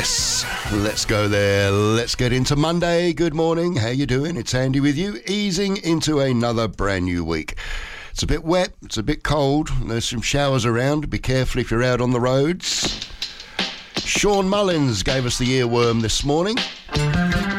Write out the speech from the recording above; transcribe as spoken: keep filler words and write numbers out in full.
Yes, let's go there. Let's get into Monday. Good morning. How you doing? It's Andy with you, easing into another brand new week. It's a bit wet. It's a bit cold. There's some showers around. Be careful if you're out on the roads. Sean Mullins gave us the earworm this morning.